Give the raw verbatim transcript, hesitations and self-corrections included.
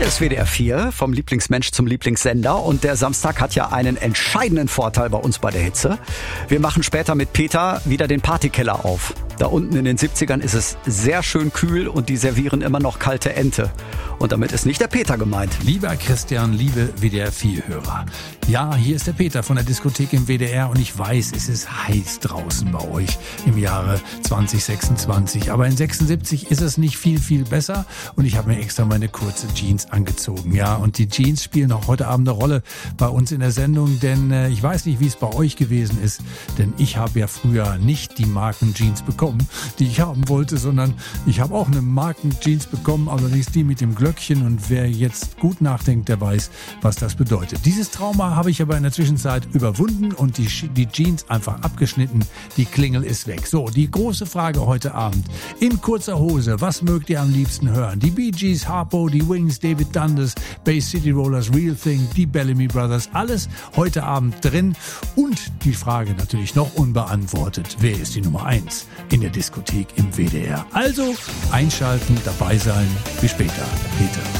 Hier ist W D R vier, vom Lieblingsmensch zum Lieblingssender. Und der Samstag hat ja einen entscheidenden Vorteil bei uns bei der Hitze. Wir machen später mit Peter wieder den Partykeller auf. Da unten in den siebzigern ist es sehr schön kühl und die servieren immer noch kalte Ente. Und damit ist nicht der Peter gemeint. Lieber Christian, liebe W D R vier Hörer. Ja, hier ist der Peter von der Diskothek im W D R und ich weiß, es ist heiß draußen bei euch im Jahre zwanzig sechsundzwanzig. Aber in sechsundsiebzig ist es nicht viel, viel besser und ich habe mir extra meine kurze Jeans angezogen. Ja, und die Jeans spielen auch heute Abend eine Rolle bei uns in der Sendung, denn äh, ich weiß nicht, wie es bei euch gewesen ist, denn ich habe ja früher nicht die Marken-Jeans bekommen, die ich haben wollte, sondern ich habe auch eine Marken-Jeans bekommen, allerdings die mit dem Glöckchen, und wer jetzt gut nachdenkt, der weiß, was das bedeutet. Dieses Trauma habe ich aber in der Zwischenzeit überwunden und die, die Jeans einfach abgeschnitten, die Klingel ist weg. So, die große Frage heute Abend: In kurzer Hose, was mögt ihr am liebsten hören? Die Bee Gees, Harpo, die Wings, David Dundas, Bay City Rollers, Real Thing, die Bellamy Brothers, alles heute Abend drin. Und die Frage natürlich noch unbeantwortet: Wer ist die Nummer eins in der Diskothek im W D R? Also einschalten, dabei sein. Bis später, Peter.